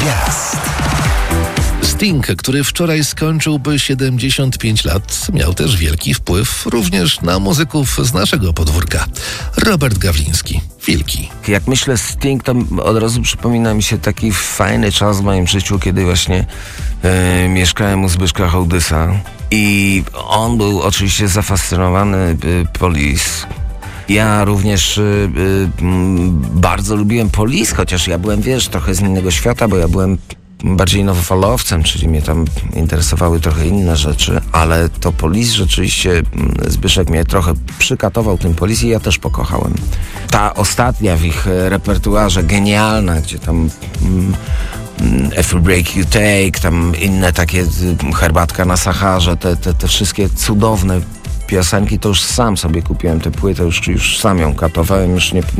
gwiazd. Sting, który wczoraj skończyłby 75 lat, miał też wielki wpływ również na muzyków z naszego podwórka. Robert Gawliński, Wilki. Jak myślę Sting, to od razu przypomina mi się taki fajny czas w moim życiu, kiedy właśnie mieszkałem u Zbyszka Hołdysa i on był oczywiście zafascynowany Police. Ja również bardzo lubiłem Police, chociaż ja byłem, trochę z innego świata, bo ja byłem bardziej nowofalowcem, czyli mnie tam interesowały trochę inne rzeczy, ale to Police rzeczywiście, Zbyszek mnie trochę przykatował tym Police i ja też pokochałem. Ta ostatnia w ich repertuarze, genialna, gdzie tam Every Break You Take, tam inne takie, Herbatka na Saharze, te wszystkie cudowne piosenki, to już sam sobie kupiłem tę płytę, już sam ją katowałem, już